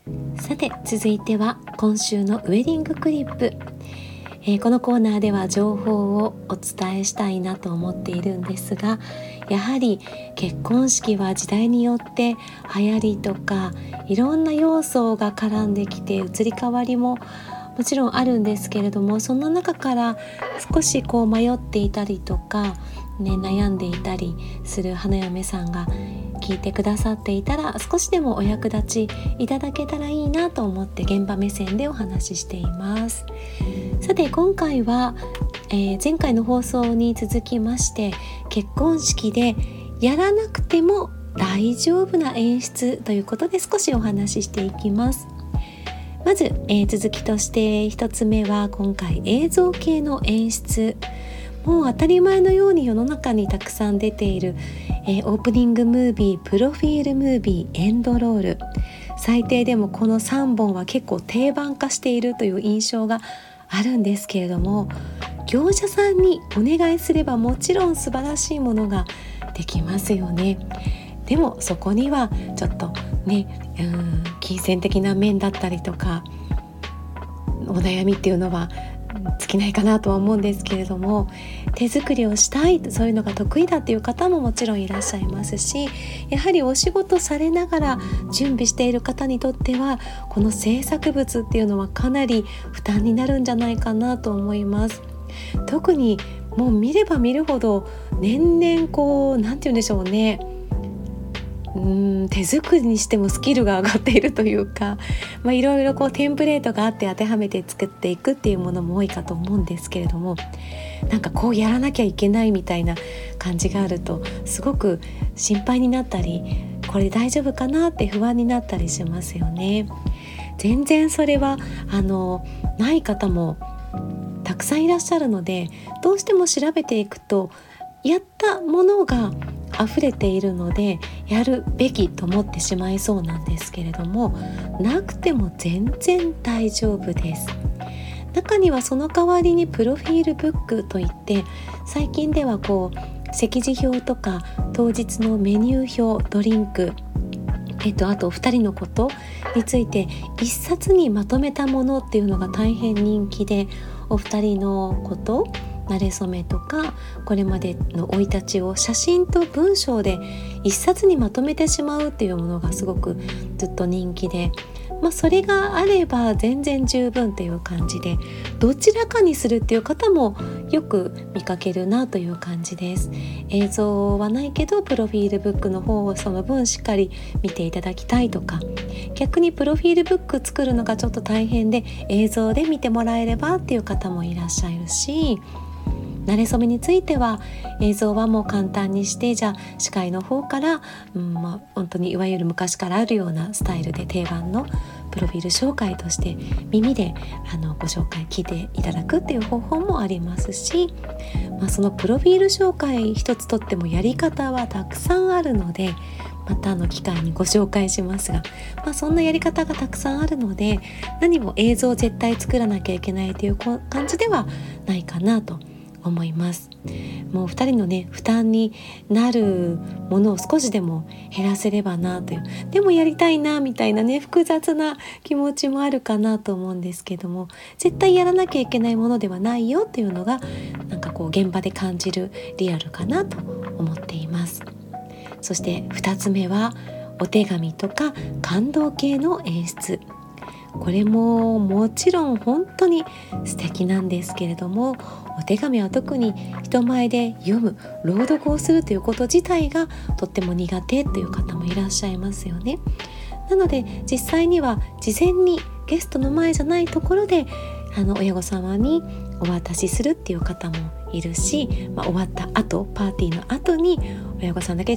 さて続いては今週のウェディングクリップ、このコーナーでは情報をお伝えしたいなと思っているんですが、やはり結婚式は時代によって流行りとかいろんな要素が絡んできて移り変わりももちろんあるんですけれども、その中から少し迷っていたりとか、悩んでいたりする花嫁さんが聞いてくださっていたら、少しでもお役立ちいただけたらいいなと思って現場目線でお話ししています。さて今回は、前回の放送に続きまして、結婚式でやらなくても大丈夫な演出ということで少しお話ししていきます。まず、続きとして1つ目は今回映像系の演出。もう当たり前のように世の中にたくさん出ている、オープニングムービー、プロフィールムービー、エンドロール、最低でもこの3本は結構定番化しているという印象があるんですけれども、業者さんにお願いすればもちろん素晴らしいものができますよね。でもそこにはちょっと金銭的な面だったりとかお悩みっていうのは尽きないかなとは思うんですけれども、手作りをしたい、そういうのが得意だっていう方ももちろんいらっしゃいますし、やはりお仕事されながら準備している方にとってはこの制作物っていうのはかなり負担になるんじゃないかなと思います。特にもう見れば見るほど年々なんて言うんでしょうね、手作りにしてもスキルが上がっているというか、いろいろテンプレートがあって当てはめて作っていくっていうものも多いかと思うんですけれども、こうやらなきゃいけないみたいな感じがあるとすごく心配になったり、これ大丈夫かなって不安になったりしますよね。全然それはない方もたくさんいらっしゃるので、どうしても調べていくとやったものが溢れているのでやるべきと思ってしまいそうなんですけれども、なくても全然大丈夫です。中にはその代わりにプロフィールブックといって、最近では席次表とか当日のメニュー表、ドリンク、あと2人のことについて一冊にまとめたものっていうのが大変人気で、お二人のこと、馴れ初めとかこれまでの生い立ちを写真と文章で一冊にまとめてしまうっていうものがすごくずっと人気で、それがあれば全然十分っていう感じで、どちらかにするっていう方もよく見かけるなという感じです。映像はないけどプロフィールブックの方をその分しっかり見ていただきたいとか、逆にプロフィールブック作るのがちょっと大変で映像で見てもらえればっていう方もいらっしゃるし、馴れ初めについては映像はもう簡単にして、じゃあ司会の方から、本当にいわゆる昔からあるようなスタイルで定番のプロフィール紹介として耳でご紹介聞いていただくっていう方法もありますし、そのプロフィール紹介一つとってもやり方はたくさんあるので、また機会にご紹介しますが、そんなやり方がたくさんあるので、何も映像を絶対作らなきゃいけないという感じではないかなと思います。もう2人の負担になるものを少しでも減らせればなという、でもやりたいなみたいな複雑な気持ちもあるかなと思うんですけども、絶対やらなきゃいけないものではないよっていうのが現場で感じるリアルかなと思っています。そして2つ目はお手紙とか感動系の演出。これももちろん本当に素敵なんですけれども、お手紙は特に人前で読む、朗読をするということ自体がとっても苦手という方もいらっしゃいますよね。なので実際には事前にゲストの前じゃないところで親御様にお渡しするっていう方もいるし、終わった後、パーティーの後に親御さんだけ